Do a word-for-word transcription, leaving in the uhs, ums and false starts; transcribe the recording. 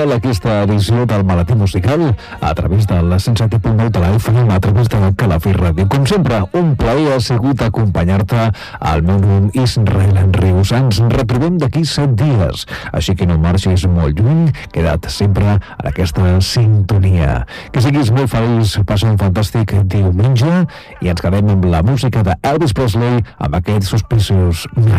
aquesta edició del Maletí Musical a través de la cent set punt nou de la F M, a través de Calafell Ràdio. Com sempre, un plaer ha sigut acompanyar-te. Al meu nom Israel Rius. Ens retrobem d'aquí set dies, així que no marxis molt lluny, queda't sempre en aquesta sintonia. Que siguis molt feliç, passa un fantàstic diumenge i ens quedem amb la música d'Elvis Presley amb aquest Suspicious Man.